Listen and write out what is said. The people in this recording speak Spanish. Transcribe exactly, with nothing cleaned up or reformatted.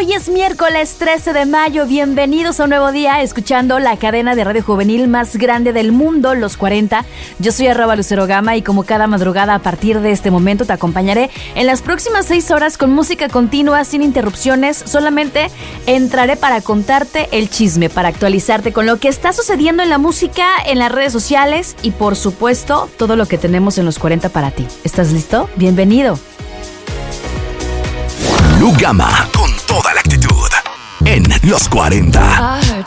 Hoy es miércoles trece de mayo, bienvenidos a un nuevo día escuchando la cadena de radio juvenil más grande del mundo, Los cuarenta. Yo soy arroba Lucero Gama y como cada madrugada a partir de este momento te acompañaré en las próximas seis horas con música continua, sin interrupciones. Solamente entraré para contarte el chisme, para actualizarte con lo que está sucediendo en la música, en las redes sociales y por supuesto todo lo que tenemos en Los cuarenta para ti. ¿Estás listo? Bienvenido. Lu Gama con toda la actitud en Los cuarenta.